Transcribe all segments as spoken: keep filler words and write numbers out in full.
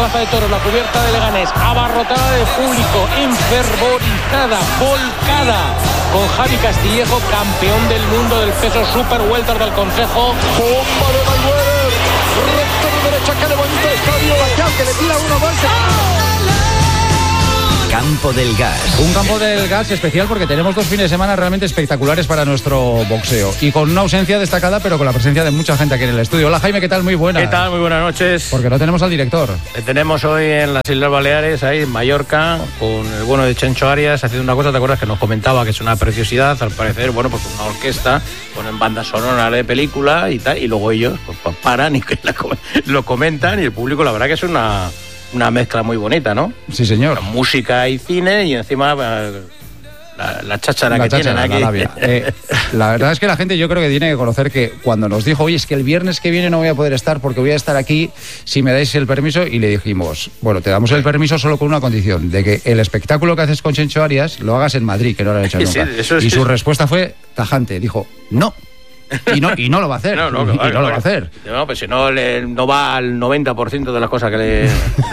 Plaza de Toros, la cubierta de Leganés, abarrotada de público, enfervorizada, volcada, con Javi Castillejo, campeón del mundo del peso super welter del Consejo. Bomba de Mayweather, recta de derecha que levanta el estadio, que le tira uno más. Campo del Gas. Un Campo del Gas especial porque tenemos dos fines de semana realmente espectaculares para nuestro boxeo. Y con una ausencia destacada, pero con la presencia de mucha gente aquí en el estudio. Hola, Jaime, ¿qué tal? Muy buenas. ¿Qué tal? Muy buenas noches. Porque no tenemos al director. Le tenemos hoy en las Islas Baleares, ahí en Mallorca, con el bueno de Chencho Arias, haciendo una cosa, ¿te acuerdas? Que nos comentaba que es una preciosidad, al parecer, bueno, pues una orquesta, ponen banda sonora de película y tal, y luego ellos pues, paran y que la, lo comentan, y el público, la verdad que es una... una mezcla muy bonita, ¿no? Sí, señor. La música y cine y encima la, la cháchara la que cháchara, tienen aquí. La, eh, la verdad es que la gente yo creo que tiene que conocer que cuando nos dijo, oye, es que el viernes que viene no voy a poder estar porque voy a estar aquí si me dais el permiso, y le dijimos, bueno, te damos el permiso solo con una condición, de que el espectáculo que haces con Chencho Arias lo hagas en Madrid, que no lo han hecho nunca. Sí, eso es, y su sí. respuesta fue tajante, dijo, no. Y no, y no lo va a hacer. No, no, y, claro, y no claro. lo va a hacer. No, pues si no, le, no va al noventa por ciento de las cosas que le...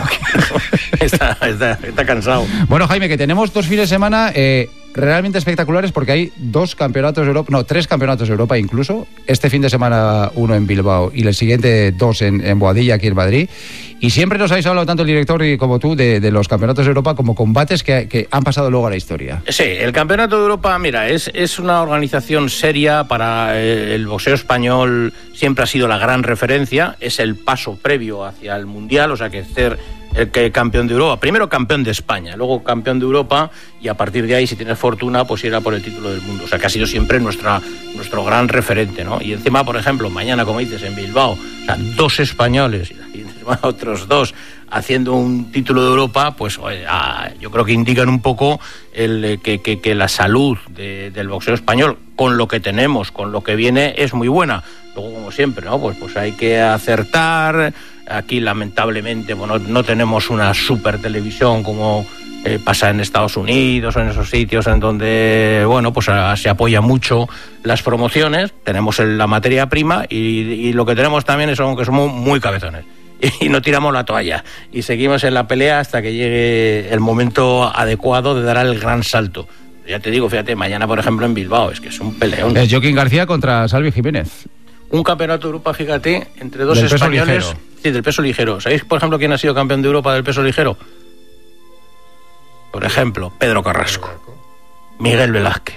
está, está, está cansado. Bueno, Jaime, que tenemos dos fines de semana eh, realmente espectaculares porque hay dos campeonatos de Europa, no, tres campeonatos de Europa incluso. Este fin de semana uno en Bilbao y el siguiente dos en, en Boadilla, aquí en Madrid. Y siempre nos habéis hablado, tanto el director y como tú, de, de los campeonatos de Europa como combates que, que han pasado luego a la historia. Sí, el Campeonato de Europa, mira, es, es una organización seria para el boxeo español, siempre ha sido la gran referencia, es el paso previo hacia el Mundial, o sea que ser el que campeón de Europa, primero campeón de España, luego campeón de Europa, y a partir de ahí, si tienes fortuna, pues irá por el título del mundo, o sea que ha sido siempre nuestra, nuestro gran referente, ¿no? Y encima, por ejemplo, mañana, como dices, en Bilbao, o sea, dos españoles y encima otros dos haciendo un título de Europa, pues eh, yo creo que indican un poco el, que, que, que la salud de, del boxeo español, con lo que tenemos, con lo que viene, es muy buena. Luego, como siempre, ¿no? Pues, pues hay que acertar. Aquí, lamentablemente, bueno, no tenemos una super televisión como eh, pasa en Estados Unidos o en esos sitios en donde, bueno, pues a, se apoya mucho las promociones. Tenemos el, la materia prima y, y lo que tenemos también es que somos muy cabezones. Y no tiramos la toalla y seguimos en la pelea hasta que llegue el momento adecuado de dar el gran salto. Ya te digo, fíjate, mañana, por ejemplo, en Bilbao, es que es un peleón. Es Joaquín García contra Salvi Jiménez. Un campeonato de Europa, fíjate, entre dos del españoles. Peso ligero. Sí, del peso ligero. ¿Sabéis, por ejemplo, quién ha sido campeón de Europa del peso ligero? Por ejemplo, Pedro Carrasco, Miguel Velázquez,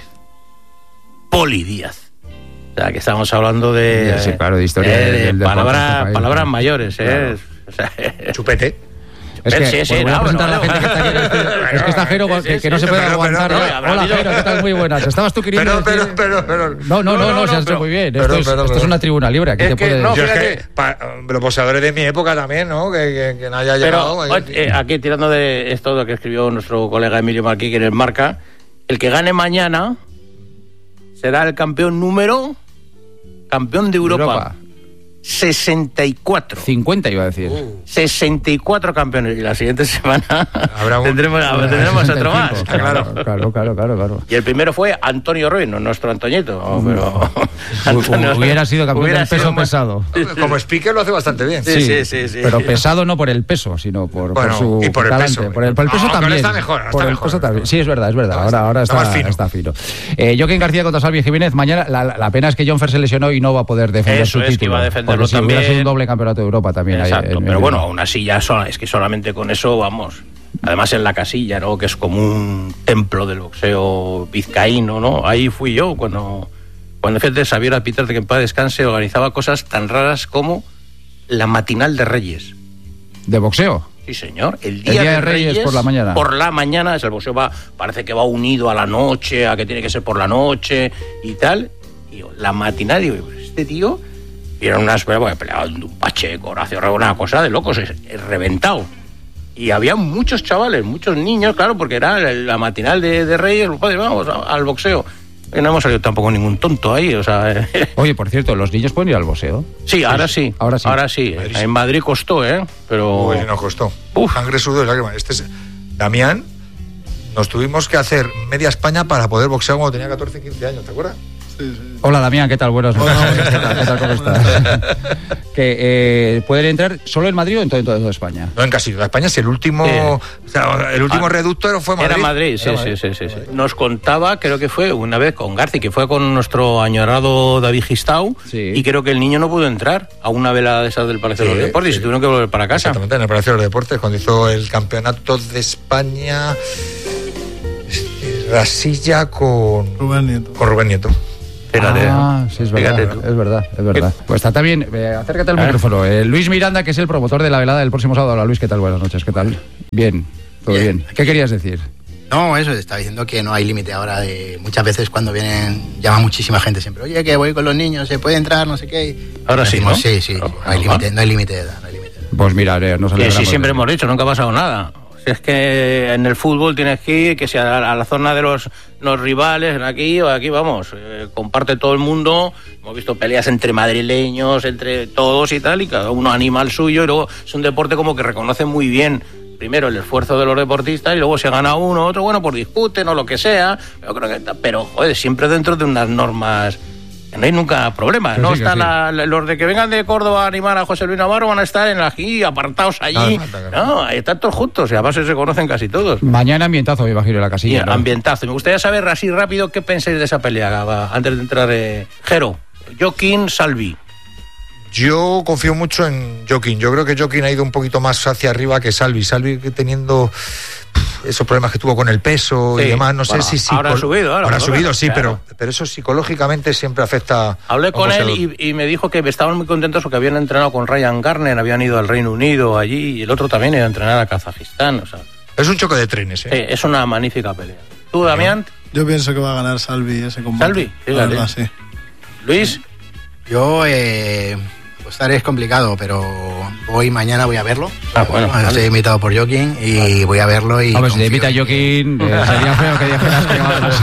Poli Díaz. O sea, que estamos hablando de... Sí, claro, de historia. De, de, de palabra, país, palabras ¿no? mayores, ¿eh? Claro. O sea, Chupete. Es que, sí, sí, voy a no, presentar no, a la gente no, que está aquí en el estudio. Es que está Jero, que, sí, que no sí, se puede pero, aguantar. pero, ya. pero, Hola, pero, Jero, ¿qué tal? Muy buenas. Estabas tú queriendo Pero, decir... pero, pero, pero... No, no, no, no, no, se has hecho pero, muy bien. pero, Esto, es, pero, esto pero, es una tribuna libre. Aquí es te que puedes... no, Yo es fíjate. que, pa, los boxeadores de mi época también, ¿no? Que, que, que no haya Pero llegado... oye, eh, aquí, tirando de esto lo que escribió nuestro colega Emilio Marquí, que en el Marca, el que gane mañana será el campeón número... Campeón de Europa. Europa. sesenta y cuatro. cincuenta iba a decir. Uh. sesenta y cuatro campeones. Y la siguiente semana Habrá un... tendremos, tendremos otro más. Claro, claro, claro, claro, claro. Y el primero fue Antonio Ruiz, no nuestro Antoñito. No, pero Antonio, hubiera sido campeón hubiera del peso sido más... pesado. Como speaker lo hace bastante bien. Sí, sí, sí, sí. Pero pesado no por el peso, sino por, bueno, por su y por el talante. peso. Por el, por el peso No, también. ahora está mejor, ahora por está el mejor. peso también. Sí, es verdad, es verdad. Ahora, ahora está, está, fino. está fino. Eh, Joaquín García contra Salvi Jiménez. Mañana, la, la pena es que John Fer se lesionó y no va a poder defender Eso su es, título. que iba a defenderlo porque si también. hubiera sido un doble campeonato de Europa también. Exacto, ahí, en, pero en, bueno, aún así ya son, es que solamente con eso vamos. Además en la casilla, ¿no? Que es como un templo del boxeo vizcaíno, ¿no? Ahí fui yo cuando, cuando fíjate, Xavier Peter, de que en paz descanse, organizaba cosas tan raras como la matinal de Reyes. ¿De boxeo? Sí, señor. El día, El día de, de Reyes, Reyes por la mañana. Por la mañana, el boxeo va, parece que va unido a la noche, a que tiene que ser por la noche y tal. Y la matinal, digo, este tío... Vieron unas peleas, peleaban un Pacheco, Horacio Rego, una cosa de locos, es, es reventado. Y había muchos chavales, muchos niños, claro, porque era la matinal de, de Reyes, padre, vamos a, al boxeo. Y no hemos salido tampoco ningún tonto ahí, o sea... Oye, por cierto, ¿los niños pueden ir al boxeo? Sí, ahora sí, ahora sí. Ahora sí. Madrid. En Madrid costó, ¿eh? Pero... Uy, nos costó. Uf. Sangre, sudor y lágrimas. Este es... Damián, nos tuvimos que hacer media España para poder boxear cuando tenía catorce, quince años, ¿te acuerdas? Sí, sí. Hola Damián, ¿qué tal? Buenas noches. ¿Qué tal? ¿Qué tal? ¿Cómo estás? que eh, pueden entrar solo en Madrid o en todo, en toda España. No, en casi toda España, si el último, Sí. o sea, el último Ah, reducto fue Madrid. Era Madrid, sí, Era sí, Madrid. sí, sí, sí. Nos contaba, creo que fue una vez con Garci, que fue con nuestro añorado David Gistau, Sí. y creo que el niño no pudo entrar a una velada de esas del Palacio Sí, de los Deportes y sí. se tuvieron que volver para casa. Exactamente, en el Palacio de los Deportes, cuando hizo el campeonato de España, Rasilla con Rubén Nieto. con Rubén Nieto. Fíjate, Ah, ¿no? sí, es verdad, Fíjate tú. es verdad, es verdad. Pues está bien, eh, acércate al A ver. micrófono. Eh, Luis Miranda, que es el promotor de la velada del próximo sábado. Hola Luis, ¿qué tal? Buenas noches, ¿qué tal? Bien, todo bien. Bien. ¿Qué querías decir? No, eso, estaba diciendo que no hay límite ahora. De muchas veces cuando vienen, llama muchísima gente siempre, oye, que voy con los niños, ¿se puede entrar? No sé qué. Ahora sí, Decimos, ¿no? Sí, sí, Ah, no hay ah, límite, no hay límite de edad, no hay límite de edad. Pues mira, eh, nos Que alegramos. sí, siempre de- hemos dicho, nunca ha pasado nada. Si es que en el fútbol tienes que ir, que si a, a la zona de los, los rivales, aquí o aquí, vamos, eh, comparte todo el mundo. Hemos visto peleas entre madrileños, entre todos y tal, y cada uno anima al suyo, y luego es un deporte como que reconoce muy bien, primero el esfuerzo de los deportistas, y luego si gana uno, otro, bueno, pues discuten o lo que sea, pero, creo que, pero joder, siempre dentro de unas normas. No hay nunca problema, Que no sí, que está sí. la- la- los de que vengan de Córdoba a animar a José Luis Navarro van a estar en aquí apartados allí. No hace falta, claro. No, ahí están todos juntos y además se conocen casi todos. Mañana ambientazo, me imagino, en la Y casilla. ¿no? ambientazo. Y me gustaría saber así rápido qué pensáis de esa pelea va, antes de entrar eh, Jero, Joaquín Salvi. Yo confío mucho en Joaquín. Yo creo que Joaquín ha ido un poquito más hacia arriba que Salvi. Salvi que teniendo pff, esos problemas que tuvo con el peso Sí. y demás, no Bueno, sé si... si ahora ha subido, ahora, Ahora ha por lo subido, menos, sí, claro. pero, pero eso psicológicamente siempre afecta... Hablé a con él boxeador. y, y me dijo que estaban muy contentos porque habían entrenado con Ryan Garner, habían ido al Reino Unido allí y el otro también iba a entrenar a Kazajistán. O sea, Es un choque de trenes, ¿eh? sí, es una magnífica pelea. ¿Tú, Damián? Yo pienso que va a ganar Salvi ese combate. Salvi, La fíjate. verdad, sí. Luis, Yo, eh, apostar es complicado, pero hoy, mañana voy a verlo. Ah, bueno, Estoy vale. invitado por Joaquín y voy a verlo y... Hombre, si te invita confío en que- Joaquín, eh, sería feo que dijeras que va a ganar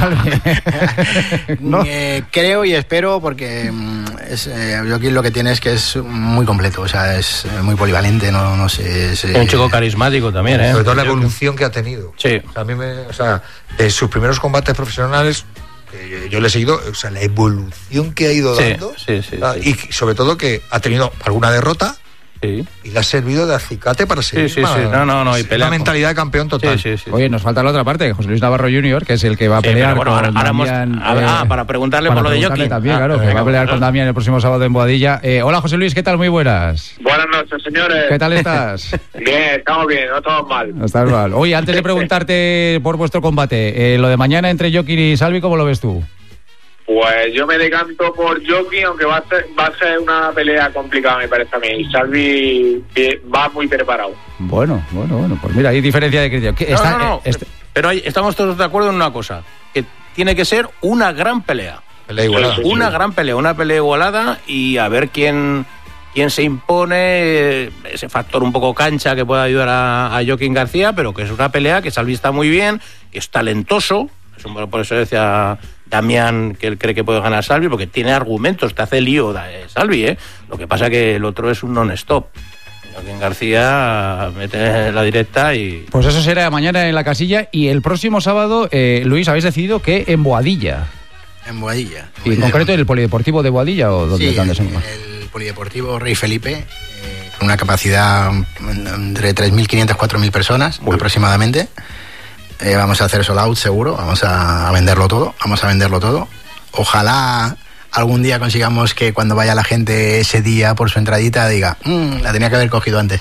Salvi. ¿No? Eh, creo y espero porque mm, es, eh, Joaquín lo que tiene es que es muy completo, o sea, es eh, muy polivalente, no, no sé... Es, es eh, un chico carismático también, ¿eh? Sobre todo la evolución que ha tenido. Sí. O sea, a mí me, o sea, de sus primeros combates profesionales, que yo le he seguido, o sea, la evolución que ha ido Sí, dando. sí, sí, ah, sí. Y sobre todo que ha tenido alguna derrota Sí. y le ha servido de acicate para seguir. sí, sí. No, no, no, y pelea Una con- mentalidad de campeón total. Sí, sí, sí. Oye, nos falta la otra parte, José Luis Navarro junior, que es el que va a Sí, pelear pero bueno, con ahora- ahora hemos- Damián, ah, eh, para preguntarle para por lo de preguntarle Joaquín. también, Ah, claro, que venga, va a pelear bueno. con Damián el próximo sábado en Boadilla. Eh, hola José Luis, ¿qué tal? Muy buenas. Buenas noches, señores. ¿Qué tal estás? Bien, estamos bien, no estamos mal. No estás mal. Oye, antes de preguntarte por vuestro combate, eh, lo de mañana entre Joaquín y Salvi, ¿cómo lo ves tú? Pues yo me decanto por Joaquín, aunque va a ser, va a ser una pelea complicada, me parece a mí. Salvi eh, va muy preparado. Bueno, bueno, bueno, pues mira, hay diferencia de criterio. ¿Qué- No, está- no, no, eh, este- pero ahí estamos todos de acuerdo en una cosa, que tiene que ser una gran pelea. Pelea igualada. Sí, sí, Una gran pelea, una pelea igualada y a ver quién, quién se impone, eh, ese factor un poco cancha que pueda ayudar a, a Joaquín García, pero que es una pelea que Salvi está muy bien, que es talentoso, es un- por eso decía Damián que él cree que puede ganar Salvi, porque tiene argumentos, te hace lío eh, Salvi, ¿eh? Lo que pasa que el otro es un non-stop. Joaquín García mete la directa y... Pues eso será mañana en la casilla y el próximo sábado, eh, Luis, habéis decidido que en Boadilla. En Boadilla. ¿Y en concreto en el Polideportivo de Boadilla o dónde, Sí, dónde se en el Polideportivo Rey Felipe, eh, con una capacidad mm, entre tres mil quinientas a cuatro mil personas aproximadamente. Eh, vamos a hacer sold out seguro, vamos a, a venderlo todo, vamos a venderlo todo. Ojalá algún día consigamos que cuando vaya la gente ese día por su entradita diga, "Mm, la tenía que haber cogido antes".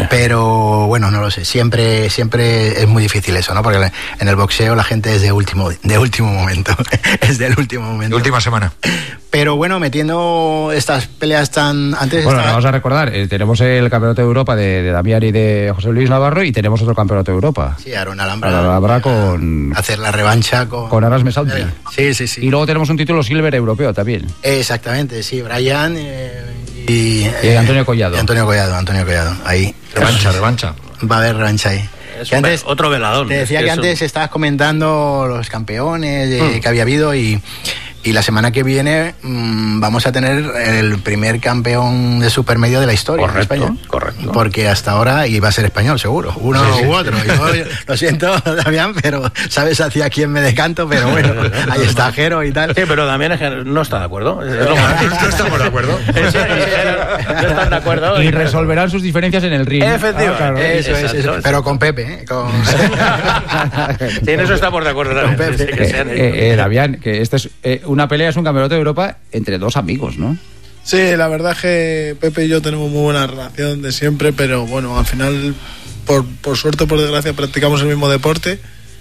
Pero bueno, no lo sé, siempre siempre es muy difícil eso, ¿no? Porque en el boxeo la gente es de último de último momento, es del último momento. De última semana. Pero bueno, metiendo estas peleas tan... Antes Bueno, estaba- vamos a recordar, eh, tenemos el Campeonato de Europa de, de Damián y de José Luis Navarro y tenemos otro Campeonato de Europa. Sí, Aaron Alhambra. Alhambra con- Hacer la revancha con... Con Aras Mesaldi. Sí, sí, sí. Y luego tenemos un título silver europeo también. Exactamente, sí, Brian eh, y... Y Antonio Collado. y Antonio Collado, Antonio Collado, ahí. Revancha, revancha. Va a haber revancha ahí. Es Que un- antes, otro veladón. te decía Es que un- antes estabas comentando los campeones eh, Hmm. que había habido y Y la semana que viene mmm, vamos a tener el primer campeón de supermedio de la historia. Correcto, en España. correcto. Porque hasta ahora iba a ser español, seguro. Uno sí, sí. u otro. Yo, lo siento, Damián, pero sabes hacia quién me decanto, pero bueno, ahí está Jero y tal. Sí, pero Damián no está de acuerdo. Es lo no estamos de acuerdo. Sí, sí, no están de acuerdo. Y resolverán sus diferencias en el ring. Efectivamente. Ah, claro. Eso es, eso. Pero con Pepe, ¿eh? Con... Sí, en eso estamos de acuerdo. Con Pepe. Sí, que sean eh, eh, Damián, que esta es eh, una pelea, es un campeonato de Europa entre dos amigos, ¿no? Sí, la verdad es que Pepe y yo tenemos muy buena relación de siempre, pero bueno, al final, por, por suerte o por desgracia, practicamos el mismo deporte.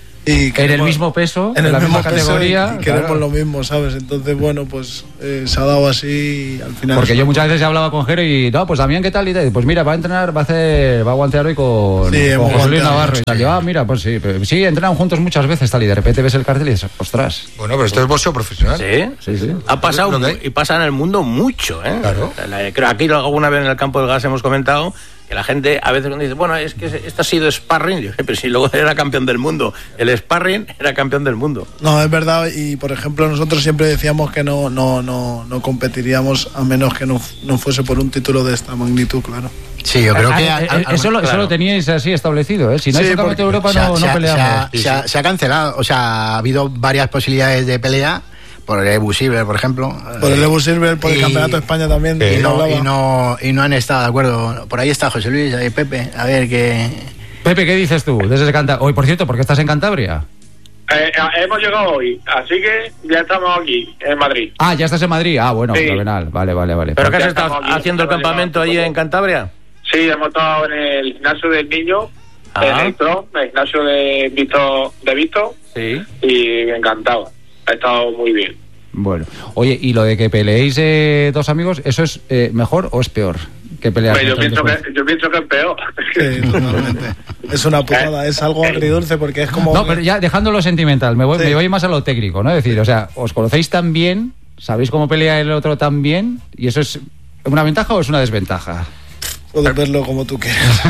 Y queremos, en el mismo peso, en, en la misma peso categoría. Y queremos claro. lo mismo, ¿sabes? Entonces, bueno, pues eh, se ha dado así y al final... Porque yo muchas veces hablaba con Jero y, no, pues Damián, ¿qué tal? Y tal, pues mira, va a entrenar, va a hacer, va a guantear hoy con, sí, con José Luis Navarro sí. y tal. Y, ah, mira, pues sí, pero, sí, entrenan juntos muchas veces, tal, y de repente ves el cartel y dices, ostras. Bueno, pero esto es boxeo profesional. Sí, sí, sí. Ha pasado y pasa en el mundo mucho, ¿eh? Claro. Creo aquí alguna vez en el campo del gas hemos comentado que la gente a veces dice, bueno, es que esto ha sido sparring, yo, pero si luego era campeón del mundo, el sparring era campeón del mundo. No, es verdad, y por ejemplo nosotros siempre decíamos que no no no, no competiríamos a menos que no, no fuese por un título de esta magnitud, claro. Sí, yo creo ah, que... eh, Al, al, eso, lo, claro. eso lo teníais así establecido, ¿eh? Si no sí, hay un campeonato de Europa se ha, no, se no ha, peleamos. Se ha, sí, se, ha, sí. se ha cancelado, o sea, ha habido varias posibilidades de pelea, por el Ebu Silver, por ejemplo. Por el Ebu Silver, por y, el Campeonato de España también. Y no, y, no, y no han estado de acuerdo. Por ahí está José Luis, ahí Pepe, a ver qué... Pepe, ¿qué dices tú? Desde Cantabria. Hoy, por cierto, ¿por qué estás en Cantabria? Eh, hemos llegado hoy, así que ya estamos aquí, en Madrid. Ah, ya estás en Madrid. Ah, bueno, sí. fenomenal. Vale, vale, vale. ¿Pero qué has ya estado aquí, haciendo el campamento allí en Cantabria? Sí, hemos estado en el gimnasio del Niño, Ah. en el Tron, el gimnasio de Visto, de Visto, Sí. y encantado. Ha estado muy bien. Bueno, oye, ¿y lo de que peleéis eh, dos amigos, eso es eh, mejor o es peor que pelear? Pues yo, con pienso tres que, yo pienso que es peor. Sí, totalmente. Es una putada, es algo agridulce porque es como... No, pero ya dejándolo sentimental, me voy, Sí. me voy más a lo técnico, ¿no? Es decir, o sea, ¿os conocéis tan bien? ¿Sabéis cómo pelea el otro tan bien? ¿Y eso es una ventaja o es una desventaja? Puedes verlo como tú quieras.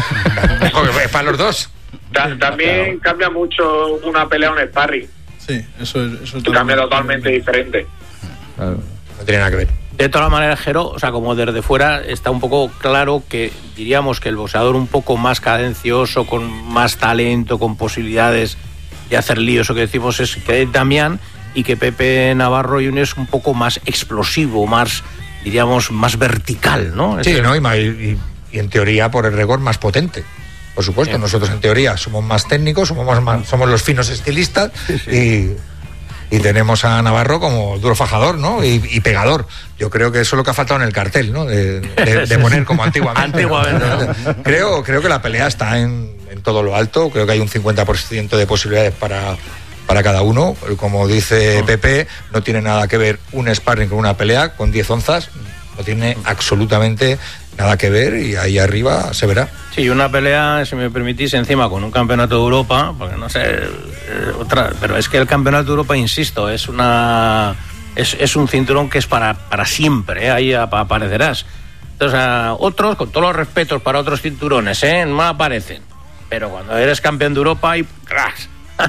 Es para los dos. Ta- también cambia mucho una pelea a un sparring. Sí, eso es... Eso es Cambia totalmente diferente. Claro. No tiene nada que ver. De todas maneras, Jero, o sea, como desde fuera está un poco claro que diríamos que el boxeador un poco más cadencioso, con más talento, con posibilidades de hacer lío, eso que decimos es que Damián, y que Pepe Navarro Junior es un poco más explosivo, más, diríamos, más vertical, ¿no? Sí, Ese- ¿no? Y, ma- y- y en teoría, por el récord, más potente. Por supuesto, Bien. nosotros en teoría somos más técnicos, somos, más, más- somos los finos estilistas y, y tenemos a Navarro como duro fajador, ¿no? Y, y pegador. Yo creo que eso es lo que ha faltado en el cartel, ¿no? De, de- de poner como antiguamente. Antiguamente, ¿no? Creo, creo que la pelea está en, en todo lo alto. Creo que hay un cincuenta por ciento de posibilidades para, para cada uno. Como dice Pepe, no tiene nada que ver un sparring con una pelea con diez onzas. No tiene absolutamente nada que ver y ahí arriba se verá. Sí, una pelea, si me permitís, encima con un campeonato de Europa, porque no sé, eh, otra, pero es que el campeonato de Europa, insisto, es una es, es un cinturón que es para, para siempre, ¿eh? Ahí ap- aparecerás. Entonces, a otros, con todos los respetos para otros cinturones, ¿eh? No aparecen. Pero cuando eres campeón de Europa, ahí, ¡crash!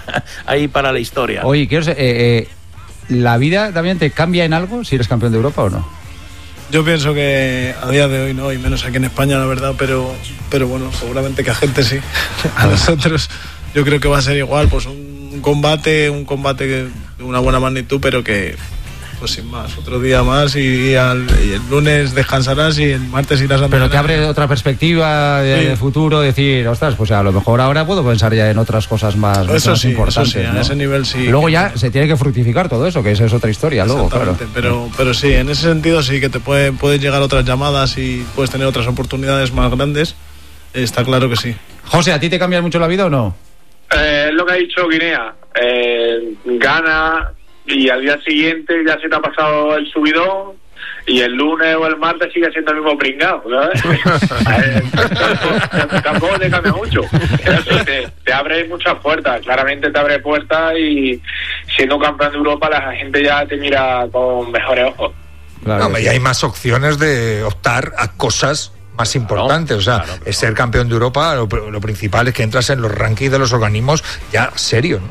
Ahí para la historia. Oye, quiero saber, eh, eh, ¿la vida también te cambia en algo si eres campeón de Europa o no? Yo pienso que a día de hoy no, y menos aquí en España, la verdad, pero, pero bueno, seguramente que a gente sí. A nosotros yo creo que va a ser igual, pues un combate, un combate que- de una buena magnitud, pero que, pues sin más, otro día más y, al- y el lunes descansarás y el martes irás a Pero te entrenar. abre otra perspectiva de, Sí. de futuro, decir, ostras, pues a lo mejor ahora puedo pensar ya en otras cosas más, mucho Eso más sí, importantes. eso sí, a ¿no? ese nivel sí. Luego ya se tiene que fructificar todo eso, que esa es otra historia, luego, claro. Exactamente, pero, pero sí, en ese sentido sí que te puede, pueden llegar otras llamadas y puedes tener otras oportunidades más grandes, está claro que sí. José, ¿a ti te cambia mucho la vida o no? Eh, es lo que ha dicho Guinea. Eh, gana y al día siguiente ya se te ha pasado el subidón y el lunes o el martes sigue siendo el mismo pringado, ¿sabes? Eh, tampoco, tampoco te cambia mucho. Eso te, te abre muchas puertas, claramente te abre puertas y siendo campeón de Europa la gente ya te mira con mejores ojos. Claro. No, y hay más opciones de optar a cosas más importantes. O sea, claro, claro. es ser campeón de Europa, lo, lo principal es que entras en los rankings de los organismos ya serios, ¿no?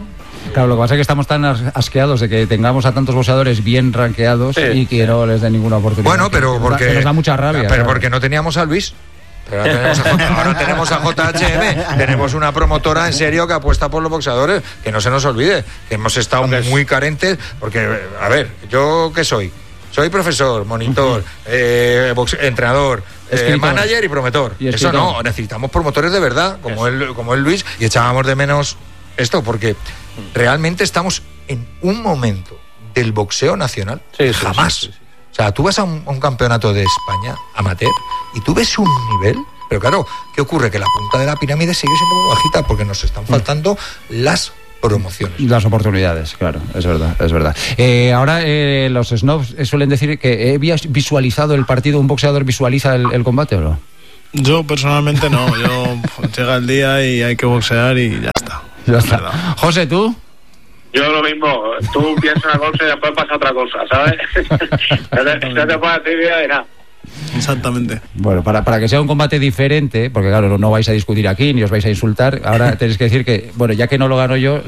Claro, lo que pasa es que estamos tan asqueados de que tengamos a tantos boxeadores bien rankeados sí, y que sí. no les den ninguna oportunidad. Bueno, pero que porque... Nos da, que nos da mucha rabia. Pero claro. porque no teníamos a Luis. Pero ahora tenemos, a J, ahora tenemos a J H M, tenemos una promotora en serio que apuesta por los boxeadores, que no se nos olvide, que hemos estado okay. muy carentes, porque, a ver, ¿yo qué soy? Soy profesor, monitor, eh, boxe, entrenador, eh, manager y promotor. Y Eso no, necesitamos promotores de verdad, como él, como él Luis, y echábamos de menos esto, porque realmente estamos en un momento del boxeo nacional, sí, jamás. Sí, sí, sí. O sea, tú vas a un, a un campeonato de España amateur y tú ves un nivel, pero claro, ¿qué ocurre? Que la punta de la pirámide sigue siendo muy bajita porque nos están faltando las promociones. Las oportunidades, claro, es verdad, es verdad. Eh, ahora eh, los snobs suelen decir que he visualizado el partido, ¿un boxeador visualiza el, el combate o no? Yo personalmente no, yo llega el día y hay que boxear y ya está. Ya está. José, ¿tú? Yo lo mismo, tú piensas una cosa y después pasa otra cosa, ¿sabes? No te puedes hacer idea de nada. Exactamente. Bueno, para, para que sea un combate diferente, porque claro, no, no vais a discutir aquí ni os vais a insultar, ahora tenéis que decir que, bueno, ya que no lo gano yo,